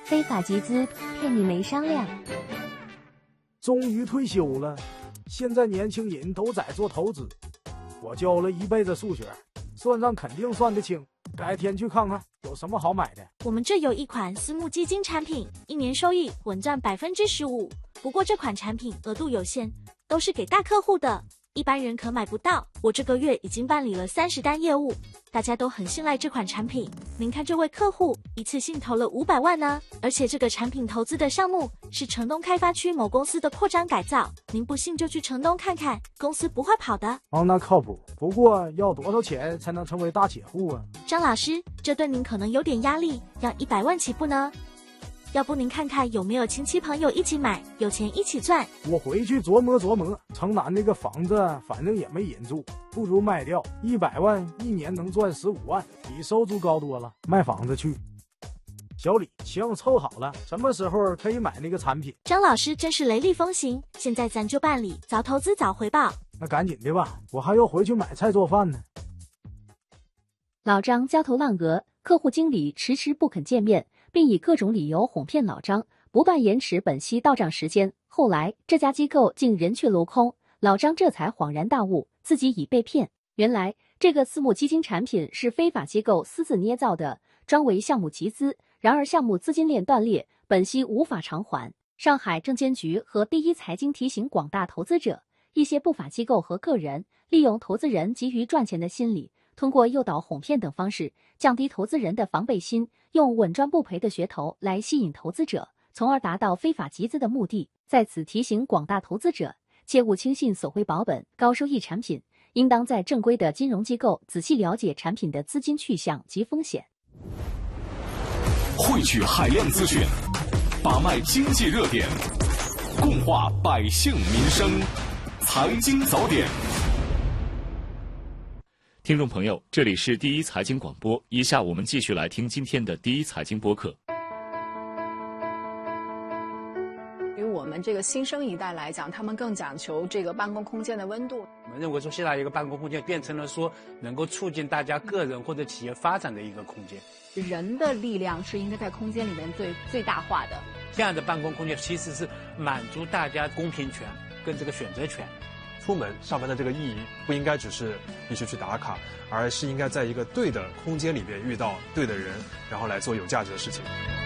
非法集资，骗你没商量。 终于退休了，现在年轻人都在做投资。我教了一辈子数学，算账肯定算得清。改天去看看有什么好买的。 我们这有一款私募基金产品，一年收益稳赚15%。不过这款产品额度有限，都是给大客户的，一般人可买不到。我这个月已经办理了30单业务，大家都很信赖这款产品。您看这位客户一次性投了500万呢，而且这个产品投资的项目是城东开发区某公司的扩张改造。您不信就去城东看看，公司不会跑的。 哦，那靠谱。不过要多少钱才能成为大铁户啊？ 张老师，这对您可能有点压力，要100万起步呢。要不您看看有没有亲戚朋友一起买，有钱一起赚。 我回去琢磨琢磨。城南那个房子反正也没人住，不如卖掉，100万一年能赚15万，比收租高多了。卖房子去。小李，行，凑好了，什么时候可以买那个产品？ 张老师真是雷厉风行，现在咱就办理，早投资早回报。 那赶紧的吧，我还要回去买菜做饭呢。 老张焦头烂额，客户经理迟迟不肯见面，并以各种理由哄骗老张，不办延迟本息到账时间。后来这家机构竟人去楼空，老张这才恍然大悟，自己已被骗。原来这个私募基金产品是非法机构私自捏造的，专为项目集资，然而项目资金链断裂，本息无法偿还。上海证监局和第一财经提醒广大投资者，一些不法机构和个人利用投资人急于赚钱的心理，通过诱导、哄骗等方式，降低投资人的防备心，用稳赚不赔的噱头来吸引投资者，从而达到非法集资的目的。在此提醒广大投资者，切勿轻信索回保本、高收益产品，应当在正规的金融机构仔细了解产品的资金去向及风险。 汇聚海量资讯，把脉经济热点，共话百姓民生，财经早点。 听众朋友，这里是第一财经广播，以下我们继续来听今天的第一财经播客。 对于我们这个新生一代来讲，他们更讲求这个办公空间的温度。 我们认为说，现在一个办公空间变成了说能够促进大家个人或者企业发展的一个空间。 人的力量是应该在空间里面最大化的。 这样的办公空间其实是满足大家公平权跟这个选择权。 出门上班的这个意义不应该只是必须去打卡，而是应该在一个对的空间里面遇到对的人，然后来做有价值的事情。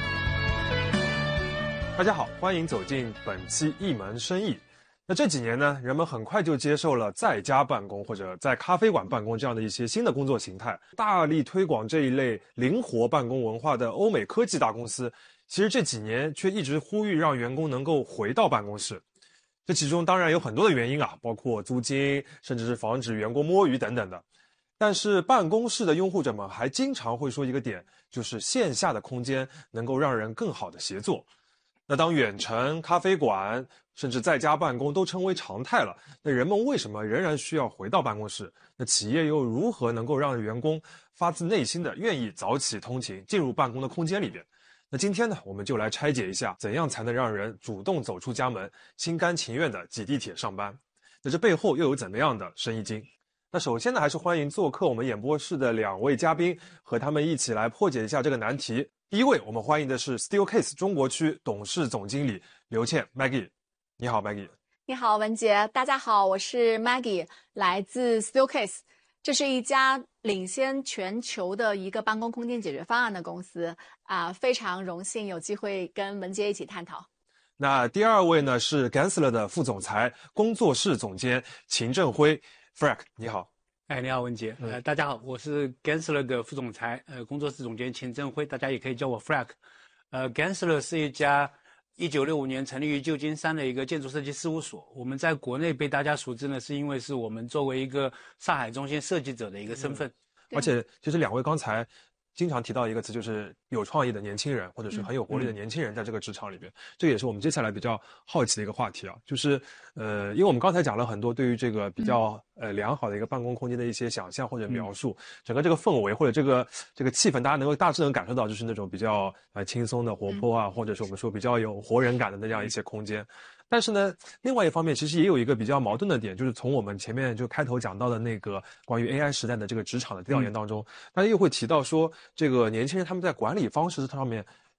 大家好，欢迎走进本期一门生意。那这几年呢，人们很快就接受了在家办公或者在咖啡馆办公这样的一些新的工作形态。大力推广这一类灵活办公文化的欧美科技大公司，其实这几年却一直呼吁让员工能够回到办公室。这其中当然有很多的原因啊，包括租金，甚至是防止员工摸鱼等等的。但是办公室的拥护者们还经常会说一个点，就是线下的空间能够让人更好的协作。那当远程、咖啡馆甚至在家办公都成为常态了，那人们为什么仍然需要回到办公室？那企业又如何能够让员工发自内心的愿意早起通勤进入办公的空间里边？那今天呢，我们就来拆解一下，怎样才能让人主动走出家门，心甘情愿地挤地铁上班。那这背后又有怎么样的生意经？那首先呢，还是欢迎做客我们演播室的2位嘉宾，和他们一起来破解一下这个难题。第一位，我们欢迎的是 Steelcase 中国区董事总经理刘倩 Maggie。你好 Maggie。 你好文杰，大家好，我是 Maggie， 来自 Steelcase。这是一家领先全球的一个办公空间解决方案的公司非常荣幸有机会跟文杰一起探讨。 那第二位呢是 Gensler 的副总裁、工作室总监秦振辉 Frank， 你好。 你好文杰，大家好，我是 Gensler 的副总裁，工作室总监秦振辉，大家也可以叫我 Frank。Gensler 是一家1965年成立于旧金山的一个建筑设计事务所。我们在国内被大家熟知呢，是因为是我们作为一个上海中心设计者的一个身份。 而且其实2位刚才经常提到一个词，就是有创意的年轻人，或者是很有活力的年轻人在这个职场里边，这也是我们接下来比较好奇的一个话题啊，就是因为我们刚才讲了很多对于这个比较良好的一个办公空间的一些想象或者描述，整个这个氛围或者这个气氛，大家能够大致能感受到，就是那种比较轻松的活泼啊，或者是我们说比较有活人感的那样一些空间。但是呢，另外一方面其实也有一个比较矛盾的点，就是从我们前面就开头讲到的那个关于 AI 时代的这个职场的调研当中，大家又会提到说，这个年轻人他们在管理方式上面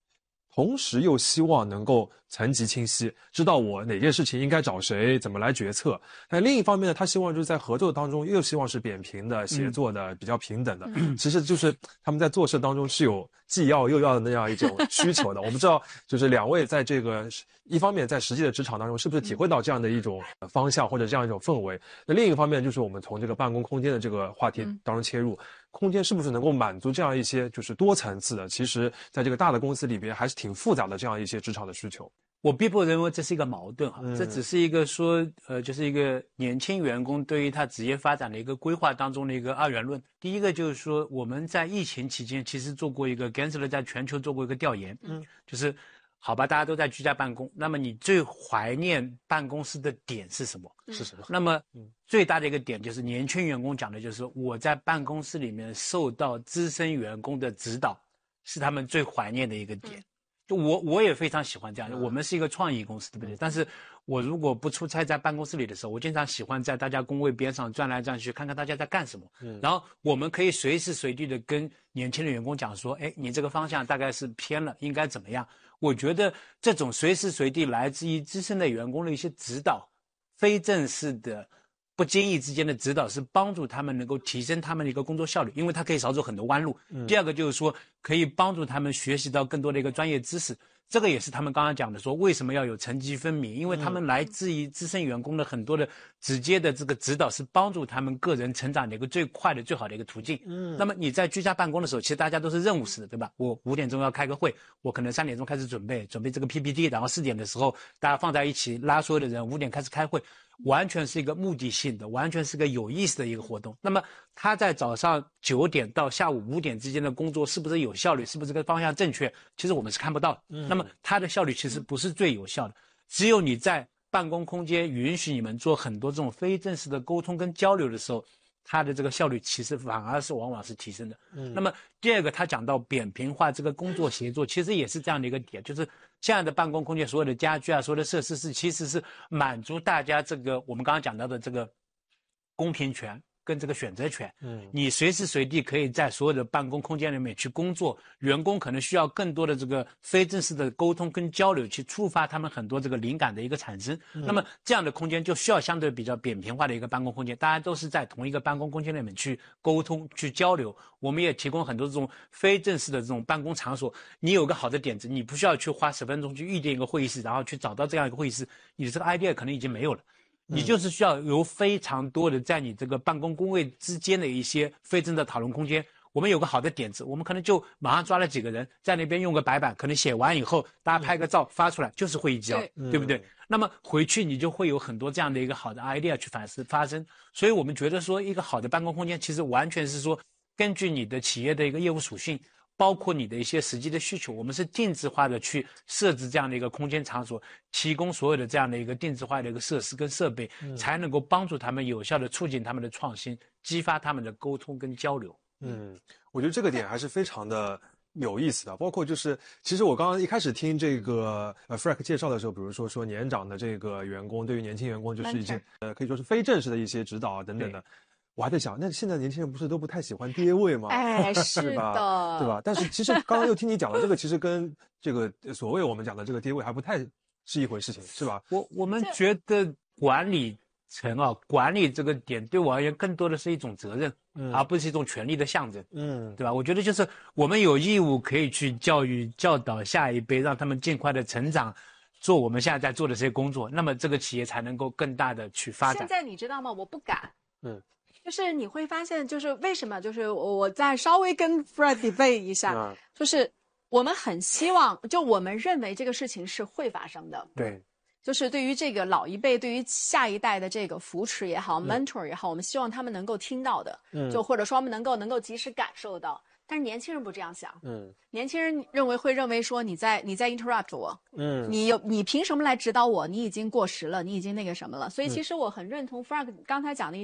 同时又希望能够层级清晰，知道我哪件事情应该找谁，怎么来决策。但另一方面呢，他希望就是在合作当中又希望是扁平的、协作的、比较平等的。其实就是他们在做事当中是有既要又要的那样一种需求的。我们知道，就是两位在这个一方面在实际的职场当中，是不是体会到这样的一种方向或者这样一种氛围？那另一方面就是我们从这个办公空间的这个话题当中切入。空间是不是能够满足这样一些就是多层次的，其实在这个大的公司里边还是挺复杂的这样一些职场的需求。 我并不认为这是一个矛盾哈，这只是一个说就是一个年轻员工对于他职业发展的一个规划当中的一个二元论。第一个就是说我们在疫情期间其实做过一个 Gensler 在全球做过一个调研，就是好吧，大家都在居家办公，那么你最怀念办公室的点是什么？ 是什么？ 那么最大的一个点就是年轻员工讲的就是我在办公室里面受到资深员工的指导，是他们最怀念的一个点。就我也非常喜欢这样，我们是一个创意公司，对不对？但是我如果不出差在办公室里的时候，我经常喜欢在大家工位边上转来转去，看看大家在干什么。然后我们可以随时随地的跟年轻的员工讲说，哎，你这个方向大概是偏了，应该怎么样？我觉得这种随时随地来自于资深的员工的一些指导，非正式的不经意之间的指导，是帮助他们能够提升他们的一个工作效率，因为他可以少走很多弯路。第二个就是说可以帮助他们学习到更多的一个专业知识，这个也是他们刚刚讲的说为什么要有层级分明，因为他们来自于资深员工的很多的直接的这个指导，是帮助他们个人成长的一个最快的最好的一个途径。那么你在居家办公的时候，其实大家都是任务式的，对吧？我5点钟要开个会，我可能3点钟开始准备这个 PPT， 然后4点的时候大家放在一起拉所有的人，5点开始开会，完全是一个目的性的，完全是个有意思的一个活动。那么他在早上9点到下午5点之间的工作是不是有效率，是不是这个方向正确，其实我们是看不到的。那么他的效率其实不是最有效的，只有你在办公空间允许你们做很多这种非正式的沟通跟交流的时候，它的这个效率其实反而是往往是提升的。那么第二个他讲到扁平化这个工作协作，其实也是这样的一个点，就是现在的办公空间所有的家具啊，所有的设施是其实是满足大家这个我们刚刚讲到的这个公平权跟这个选择权。你随时随地可以在所有的办公空间里面去工作，员工可能需要更多的这个非正式的沟通跟交流，去触发他们很多这个灵感的一个产生。那么这样的空间就需要相对比较扁平化的一个办公空间，大家都是在同一个办公空间里面去沟通去交流。我们也提供很多这种非正式的这种办公场所，你有个好的点子，你不需要去花10分钟去预定一个会议室，然后去找到这样一个会议室，你的这个 idea 可能已经没有了。你就是需要有非常多的在你这个办公工位之间的一些非正的讨论空间。我们有个好的点子，我们可能就马上抓了几个人在那边用个白板，可能写完以后大家拍个照发出来就是会议纪要，对不对？那么回去你就会有很多这样的一个好的 idea 去发生。所以我们觉得说一个好的办公空间其实完全是说根据你的企业的一个业务属性，包括你的一些实际的需求，我们是定制化的去设置这样的一个空间场所，提供所有的这样的一个定制化的一个设施跟设备，才能够帮助他们有效的促进他们的创新，激发他们的沟通跟交流。 我觉得这个点还是非常的有意思的，包括就是其实我刚刚一开始听这个Frank 介绍的时候，比如说年长的这个员工对于年轻员工就是一些可以说是非正式的一些指导啊等等的。我还在想，那现在年轻人不是都不太喜欢爹味吗？ 哎，是的， 对吧？但是其实刚刚又听你讲了，这个其实跟这个所谓我们讲的这个爹味还不太是一回事情，是吧？ 我们觉得管理层啊，管理这个点对我而言更多的是一种责任，而不是一种权力的象征，对吧？我觉得就是我们有义务可以去教育教导下一辈，让他们尽快的成长。做我们现在在做的这些工作，那么这个企业才能够更大的去发展。 现在你知道吗？我不敢。就是你会发现，就是为什么？就是我再稍微跟 Fred debate 一下，就是我们很希望，就我们认为这个事情是会发生的。 对， 就是对于这个老一辈，对于下一代的这个扶持也好，mentor 也好，我们希望他们能够听到的，就或者说我们能够及时感受到。但是年轻人不这样想，年轻人会认为说你在 interrupt 我，你凭什么来指导我？你已经过时了，你已经那个什么了。所以其实我很认同 Frank 刚才讲的